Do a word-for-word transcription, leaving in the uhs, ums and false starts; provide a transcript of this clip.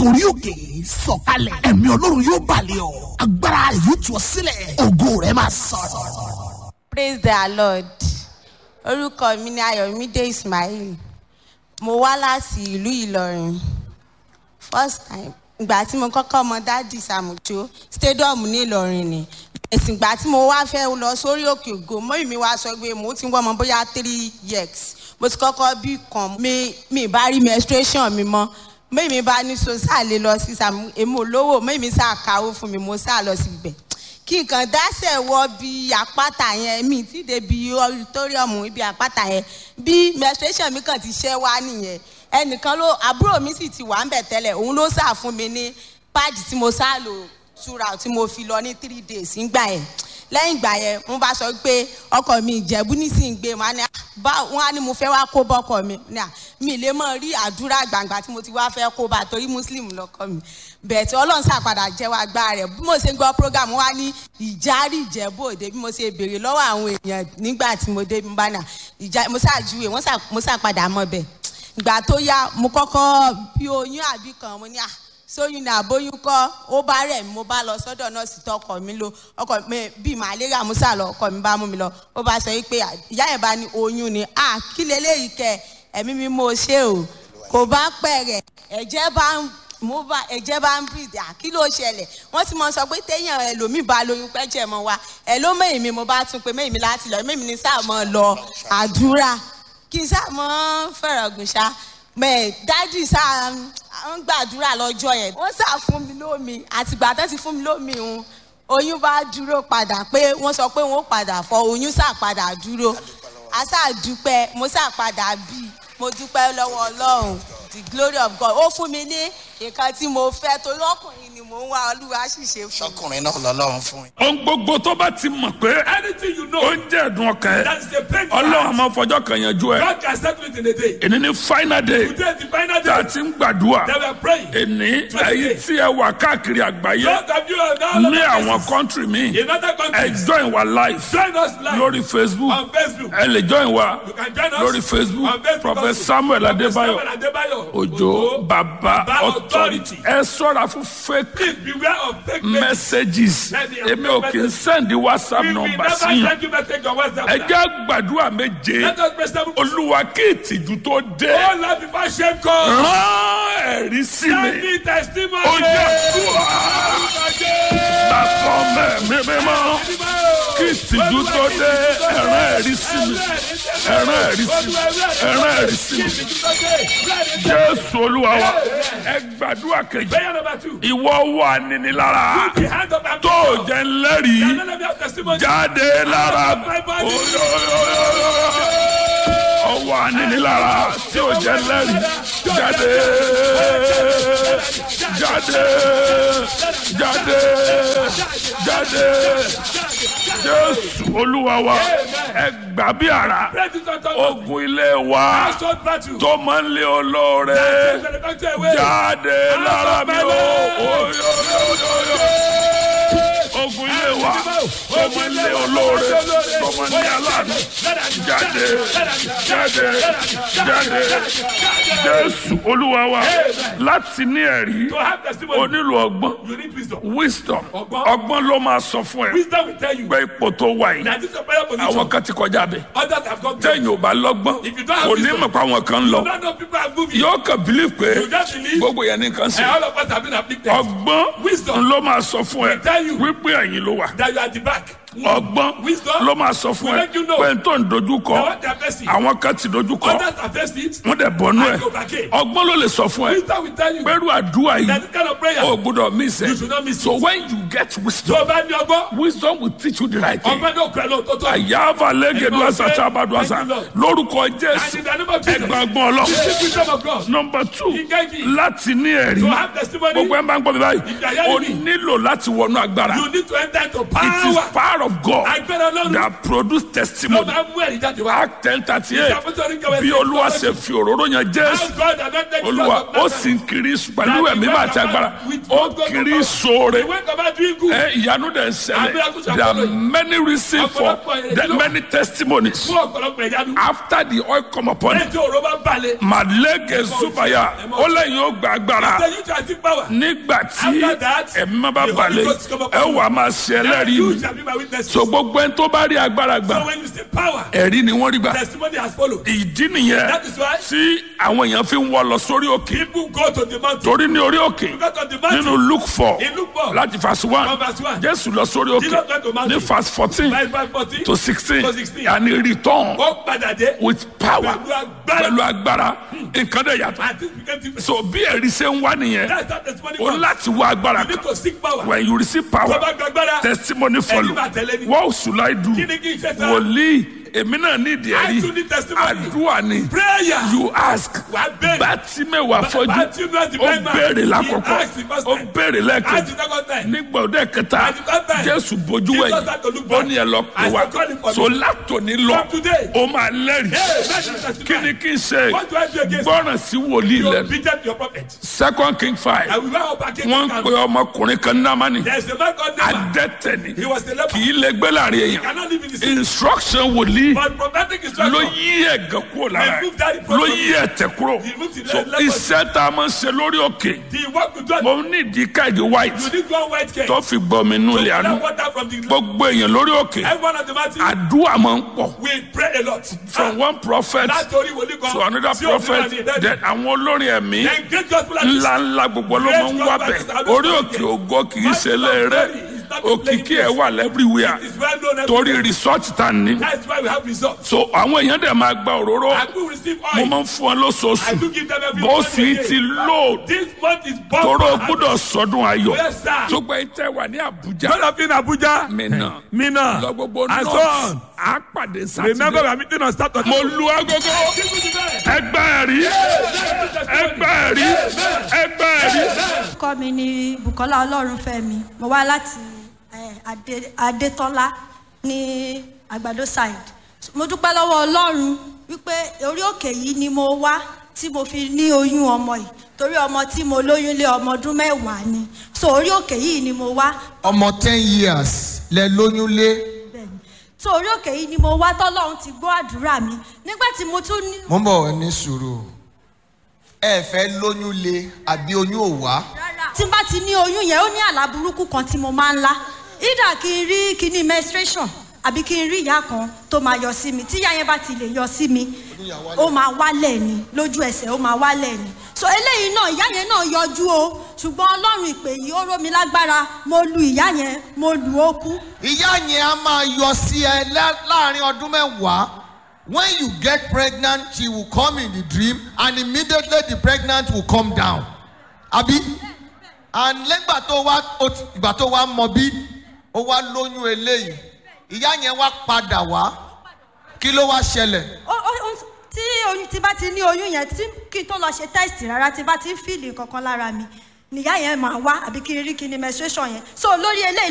gorí òkè sọ̀kalẹ̀ ẹ̀mí ọlọ́run yóò balẹ̀ ọ́ agbára yóò tú ọ sílẹ̀ ògo rẹ̀ máa sọ̀rọ̀. Praise the Lord. Orúkọ mi ni Ayọ̀mídé Ismail. Mo wá láti ìlú Ìlọrin. First time ìgbà tí mo kọ́kọ́ mọ Daddy Sàmùjó stadium ní Ìlọrin ni. Ẹ̀sìn ìgbà tí mo wá fẹ́ lọ sórí òkè ògo mọ́ mi wá sọ pé mo ti ń wọ́n mọ bóyá three years. Mo ti kọ́kọ́ bí kan mi mi bá rí menstruation mi mọ́. Mọ́ mi bá ní so sáà lè lọ sí Sàmù èmi olówó mọ́ mi sáà káwó fún mi mo sáà lọ sí ibẹ̀. Kí nǹkan dáṣẹ̀ wọ bí àpáta yẹn mi ti dé bí auditorium ibi àpáta yẹn bí menstruation mi kàn ti ṣẹ́ wá nìyẹn ẹnìkan ló àbúrò mi sì ti wà ń bẹ̀ tẹ́lẹ̀ òun ló sà fún mi ní páàdì tí mo sá lò túra tí mo fi lọ ní three days ńgbà yẹn lẹ́yìn ìgbà yẹn wọ́n bá sọ pé ọkọ mi Ìjẹ̀bú nísìnyí gbé wọn á ní mo fẹ́ wá kó bọ́kọ mi mi lè mọ̀ rí àdúrà gbàǹgbà tí mo ti wá fẹ́ kó bá torí muslim lọ́kọ mi bẹ́ẹ̀ tí Ọlọ́run ṣàpadà jẹ́wọ́ agbára rẹ̀ bí mo ṣe ń gbọ́ program wa ní Ìjàrí Ìjẹ̀bú Òde bí mo ṣe béèrè lọ́wọ́ àwọn èèyàn nígbà tí mo dé mbana ìjà mo ṣàjúwe mo ṣàpadà mọ́ bẹ́ẹ̀ ìgbà tó yá mo kọ́kọ́ bí oyún àbí kan mo ní à sóyún ní àbóyún kọ́ ó bá rẹ̀ mi mo bá lọ sọ́dọ̀ nọ́ọ̀sì tó ọkọ mi lọ ọkọ mi bíi màlẹ́rà mo sà lọ ọkọ mi bá mú mi lọ ó bá sọ pé ìyá yẹn bá ní oyún ni à kí leléyìí kẹ ẹ̀mí mi mo ṣe o kò bá pẹ̀rẹ̀ ẹ̀jẹ̀ bá ń mo bá ẹ̀jẹ̀ bá ń breathe à kí ló ṣẹlẹ̀ wọ́n ti mọ sọ pé téèyàn ẹlòmíì bá lóyún pẹ́jẹ̀ mọ́ wa ẹ̀ ló mẹ́yìn mi mo bá tún pé mẹ́yìn mi láti lọ mẹ́yìn mi ní sáà mọ́ lọ àdúrà kí n sáà mọ́ fẹ̀rẹ̀ gùn ṣá mẹ dájú sáà ń gbàdúrà lọ́jọ́ yẹn wọ́n sá fún mi lómi àtìgbà tó ti fún mi lómi òun oyún bá dúró padà pé wọ́n sọ pé wọ́n padà fọ oyún sá padà dúró àṣà dúpẹ́ mo sá padà bí mo dúpẹ́ lọ́wọ́ Ọlọ́run the glory of God ó fún mi ní nǹkan tí mo fẹ́ torí ọkùnrin ni mò ń wá Olúwa ṣìṣe fún mi. Ṣọkùnrin náà lọ́lọ́run fún yín. Ohun gbogbo tó bá ti mọ̀ pé anything you know ó ń jẹ́ ẹ̀dùn ọkàn that ẹ̀ is a pain Ọlọ́run máa fọjọ́ kan yanjú ẹ̀. God can settle it in a day. Èní ní final day Today is the final tá a day ti ń gbàdúrà. that we are praying. Èní ẹ̀yin tí ẹ wà káàkiri àgbáyé Those of you are now ní àwọn kọ́ńtírì míì in other ẹ countries. join wa live Join us live lórí Facebook on Facebook. ẹ lè join wa You can join us lórí Facebook on Facebook Prophet also. Samuel Prophet Adébáyọ̀ Samuel Adébáyọ̀ Òjó Bàbá Baba Authority. Ẹ ṣọ́ra fún fake Please beware of fake messages. Èmi ò kì í send WhatsApp We will number never sí yín. send you message on WhatsApp. Ẹ jẹ́ gbàdúrà méje. Let us pray seven. Olúwa kí ìtìjú tó dé. Oh Lord, before shame comes, Rán ẹ̀rí sí send mi. me testimony. Ó jẹ́ dùà. Bàbá mẹ́mí mímọ́. Kí ìtìjú tó dé. Ẹ̀rán ẹ̀rí sí mi. Ẹ̀rán ẹ̀rí sí mi. Ẹ̀rán ẹ̀rí sí mi. Jésù Olúwa wa. Ẹ gbàdúrà kejì. Prayer number two. Ìwọ wà níní lára. The hand of our Tó jẹ́ ńlẹ́rìí. None of your testimony. Jáde lára. Ọwọ́ ànínílára tí ò jẹ́ lẹ́rìí. Jáde. Jáde. Jáde. Jáde. Jésù Olúwa wa. Ẹ gbà bí àrá. Ogun ilé wa tó máa ń lé olóore. Jáde lára mi o. Ogun ilé wa tó máa ń lé olóore tó máa ń lé aláàánú. Jáde. Jáde. Jáde. Jésù Olúwa wa. Láti ní ẹ̀rí To have testimony, o nílò ọgbọ́n. you need wisdom. Wisdom. Ọgbọ́n. Ọgbọ́n ló máa sọ fún ẹ Wisdom will tell you pé ipò tó wà yìí. that this is a prayer position. Àwọn kan ti kọjá bẹ̀. Others have gone there. Téèyàn ò bá lọ́gbọ́n If you don't have kò ní wisdom, mọ̀ pé àwọn kan ń You lọ. don't know people are moving. Yóò kàn believe pé You just believe. gbogbo yẹn nìkan sí. And all of us have been afflicted. Ọgbọ́n Wisdom. ló máa sọ fún ẹ Will tell you. wípé ẹ̀yin ló wà. That you are at the back. Ọgbọ́n Wisdom. ló máa sọ fún Will ẹ let you know. pé n tó ń dojú Now kọ what they are facing. àwọn kan ti dojú kọ Others have faced it. wọ́n dẹ̀ bọ́nú ẹ̀. And overcame. Ọgbọ́n ló lè sọ fún ẹ Wisdom will tell you pẹ̀lú àdúrà yìí that this kind of prayer. o gbọ́dọ̀ miss You ẹ̀. should not miss So it. when you get Tó wisdom, o bá ní ọgbọ́n. wisdom will teach you the right thing. Ọgbọ́n náà pẹ̀lú tó tó. Àyàfà lẹ́gẹ̀dú àṣà tí a bá dùn àṣà lórúkọ And Jésù in the name of Jesus. ẹgbàgbọ́n Ọlọ́run. Receive wisdom of God. Number two, Engage. láti ní ẹ̀rí To have testimony. gbogbo ẹ̀ máa ń gbọ́ mi báyìí If you are hearing o me. nílò láti wọnú agbára. You need to enter into It is power. part power of God Agbára Ọlọ́run. that produce Ló testimony. máa ń mú ẹ̀rí jáde wá. Act ten thirty eight. Ìṣàkóso oníkẹwẹ́ Bí Olúwa ṣe fi òróró yan How Jésù. God anointed Jesus Olúwa of ó Nazareth. sì ń kiri pẹ̀lú ẹ̀mí bá àti agbára. Ó kiri sóore. He went about doing good. Ẹ ìyanu dẹ̀ ń ṣẹlẹ̀. There are many reasons for there are many testimonies. Fún ọ̀pọ̀lọpọ̀ ìyanu. After the oil come upon him. Ẹni tí òró bá ń balẹ̀. Màlẹ́gẹ̀ Zubaya ó lẹ́yìn ó gba agbára. Ṣé you shall see power? Nígbà tí After that, ẹ̀mí má bá the balẹ̀ Holy Ghost come upon ẹ you. wà máa ṣe Then ẹlẹ́rìí you mi. shall be my witness. So gbogbo ẹni tó bá rí agbára So gbà when you see power, ẹ̀rí ni wọ́n rí gbà. testimony has followed. Ìdí nìyẹn That is why tí àwọn èèyàn fi ń wọ́ lọ sórí òkè. people go to the mountain. Torí ní orí òkè Because on the mountain, nínú Luke four in Luke four, láti verse one from verse one, Jésù lọ sórí Jesus went to òkè mountain. ní verse fourteen by verse fourteen, to sixteen to sixteen. and he return ó padà dé. with power Pẹ̀lú agbára. pẹ̀lú agbára nǹkan dẹ̀ yàtọ̀. And things became different. So bí ẹ̀rí ṣe ń wá nìyẹn That's how testimony o comes. láti wá agbára You need kan. to seek power. When you receive Tó power bá gba agbára, testimony follow. Ẹni máa tẹ̀lé ni. What should I do? kí ni kí n ṣe sá? Wòlíì èmi náà ní ìdí I too ẹ̀rí need testimony. àdúrà ni Prayer. you ask Wà á bẹ̀rẹ̀. bátímẹ́wàá fọ́jú Bartimaeus the ó blind man. béèrè He lákọ̀ọ́kọ́ asked the first ó time. béèrè Ask lẹ́ẹ̀kejì the second time. nígbà òde kẹta At the third time, Jésù bójú Jesus wẹ̀yìn had to look ó back. ní ẹ lọ pè I wá said, call him for so me. látòní lọ From today. ó máa lẹ́rìí Hey, that's the testimony. kí ni kí n ṣe What do I do against gbọ́ràn sí wòlíì you? lẹ́nu Obedient to your prophet. second king five And we went up against wọ́n ń the pe ọmọkùnrin kan námánì There's a man called Naaman. adẹ́tẹ̀ He ni was a leper. kì í lè gbé láàrin He èèyàn cannot live in the city. instruction wòlíì But prophetic ló instruction. yí ẹ̀gàn kúrò lára Remove that ẹ̀ ló yí ẹ̀tẹ̀ kúrò Remove the so leprosy. iṣẹ́ tá a máa ń ṣe lórí òkè The work with God. mo ní ìdí káàdì white You need one white cake. tó fi gbọmi inú ilé àánú That water from the gbogbo èèyàn lórí òkè everyone at the mountain. àdúrà máa ń pọ̀ We pray a lot. from one prophet Látorí wòlíì kan. to another sí òmìnira prophet ní ìdẹ́rẹ́. then àwọn olórin ẹ̀mí Then great gospel artists. ńlá ńlá gbogbo ló máa ń wá bẹ̀ orí òkè ògo kì í ṣe léèrè òkìkí ẹ̀ wà everywhere It's well known torí everywhere. research tá ní That's why we have results. so àwọn èèyàn dẹ̀ máa gba òróró I do receive mo oil. máa ń fún ọ I lóṣooṣù do give them every bó month sì again. ti load This month is bomb. tóró gbọ́dọ̀ sọdún ayọ̀ Yes, sir. tó gbẹ tẹ wà ní Àbújá God of in Abuja. Minna Mina. lọ gbogbo And so north on. á pàdé Remember we sátidé are meeting on Saturday. mo lu agogo ẹgbẹ́ ẹ̀rí ẹgbẹ́ ẹ̀rí ẹgbẹ́ ẹ̀rí. orúkọ mi ni Bùkọ́lá Ọlọ́runfẹ́mi mo wá láti eh, Adé- Adétọ́lá ní Àgbàdo side mo dúpẹ́ lọ́wọ́ Ọlọ́run wípé orí òkè yìí ni mo wá tí mo fi ní oyún ọmọ yìí torí ọmọ tí mo lóyún lé ọmọ ọdún mẹ́wàá ni so orí òkè yìí ni mo wá ọmọ ten years lẹ lóyún lé. bẹ́ẹ̀ni so orí òkè yìí ni mo wá tọ́lọ́run ti gbọ́ àdúrà mi nígbà tí mo tún ní. mo ń bọ̀ ní sùúrù ẹ fẹ́ lóyún lé àbí oyún ò wá. tí n bá ti ní oyún yẹn ó ní àlá burúkú kan tí mo máa ń lá ìdá kí n rí kíní menstruation àbí kí n rí ìyá kan tó máa yọ sí mi tí ìyá yẹn bá ti lè yọ sí mi ó máa wálẹ̀ ni lójú ẹsẹ̀ ó máa wálẹ̀ ni so eléyìí náà ìyá yẹn náà yọjú o ṣùgbọ́n Ọlọ́run ìpè yìí ó ró mi lágbára mo lu ìyá yẹn mo lù ó kú. ìyá yẹn á máa yọ sí ẹ lá- láàrin ọdún mẹ́wàá. When you get pregnant, she will come in the dream and immediately the pregnant will come down. Abi? And lẹ́gbà tó wá ó ti- ìgbà tó wá mọ bí ó wá lóyún eléyìí. Ìyá yẹn wá padà wá. Kí ló wá ṣẹlẹ̀? ó ó ó tí oyún tí bá ti ní oyún yẹn tí kí n tó lọ ṣe test rárá tí bá ti ń fíìlì kankan lára mi nìyá yẹn máa wá àbí kí n rí kí ni menstruation yẹn so lórí eléyìí.